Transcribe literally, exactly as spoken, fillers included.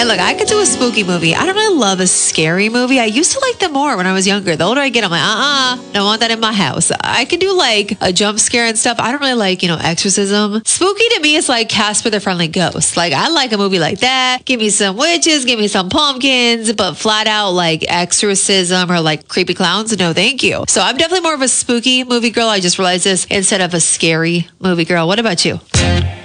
Hey, look, I could do a spooky movie. I don't really love a scary movie. I used to like them more when I was younger. The older I get, I'm like, uh-uh, don't want that in my house. I can do like a jump scare and stuff. I don't really like, you know, exorcism. Spooky to me is like Casper the Friendly Ghost. Like, I like a movie like that. Give me some witches, give me some pumpkins, but flat out like exorcism or like creepy clowns, no thank you. So I'm definitely more of a spooky movie girl. I just realized this instead of a scary movie girl. What about you?